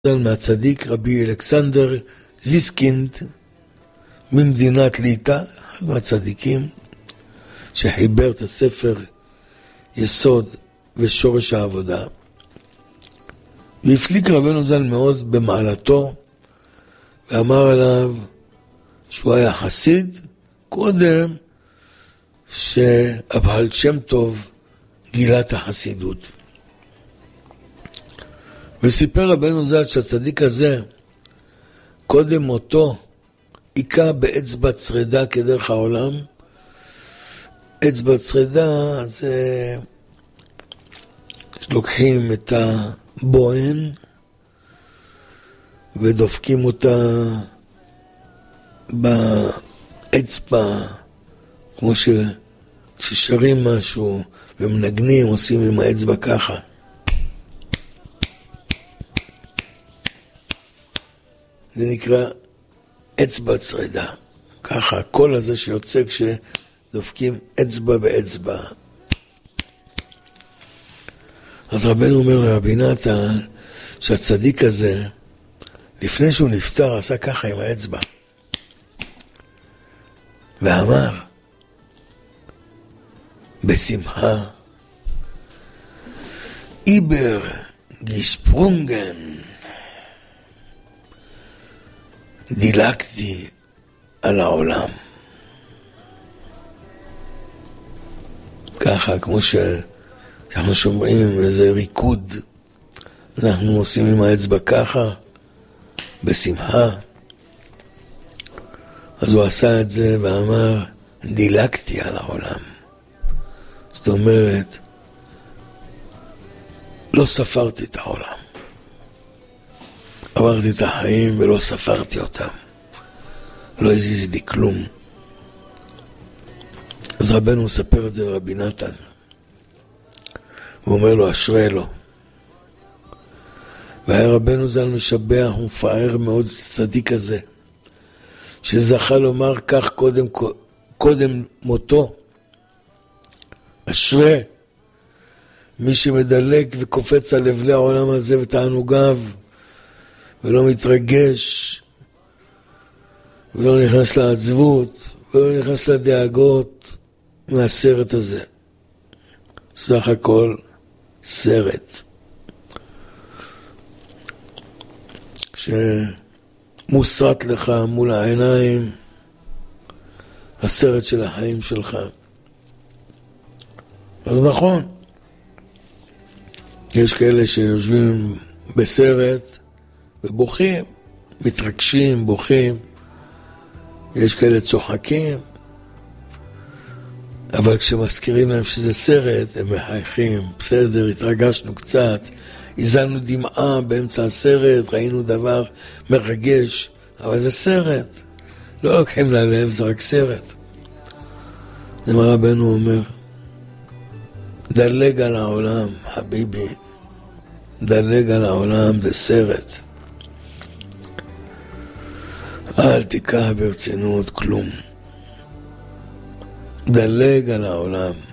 מהצדיק רבי אלכסנדר זיסקינד ממדינת ליטא, אחד מהצדיקים שחיבר את הספר יסוד ושורש העבודה, והפליג רבנו ז"ל מאוד במעלתו ואמר עליו שהוא היה חסיד קודם שהבעל שם טוב גילה את החסידות. וסיפר רבנו ז"ל שהצדיק הזה קודם מותו היכה באצבע צרדה כדרך העולם. אצבע צרדה זה שלוקחים את הבוהן ודופקים אותה באצבע, כמו ששרים משהו ומנגנים, עושים עם האצבע ככה. זה נקרא אצבע צרדה. ככה, הקול הזה שיוצא כשדופקים אצבע באצבע. אז רבנו אומר לרבי נתן שהצדיק הזה, לפני שהוא נפטר, עשה ככה עם האצבע. ואמר, בשמחה, איבר גיספרונגן, דילגתי על העולם. ככה, כמו שאנחנו שומעים איזה ריקוד, אנחנו עושים עם האצבע ככה, בשמחה. אז הוא עשה את זה ואמר, דילגתי על העולם. זאת אומרת, לא ספרתי את העולם. עברתי את החיים ולא ספרתי אותם. לא הזיז לי כלום. אז רבנו מספר את זה לרבי נתן. הוא אומר לו, אשרי לו. והיה רבנו ז"ל משבח ומפאר מאוד את הצדיק הזה, שזכה לומר כך קודם מותו. אשרי מי שמדלג וקופץ על לבלי העולם הזה ותענוגיו, ולא מתרגש, ולא נכנס לעצבות, ולא נכנס לדאגות מהסרט הזה. סך הכל סרט שמוסרט לך מול העיניים, הסרט של החיים שלך. אז נכון, יש כאלה שיושבים בסרט ובוכים, מתרגשים, בוכים, יש כאלה צוחקים, אבל כשמזכירים להם שזה סרט, הם מחייכים, בסדר, התרגשנו קצת, הזלנו דמעה באמצע הסרט, ראינו דבר מרגש, אבל זה סרט, לא לוקחים ללב, זה רק סרט. זה מה רבנו אומר, דלג על העולם, חביבי, דלג על העולם, זה סרט. אל תיקח ברצינות כלום. דלג על העולם.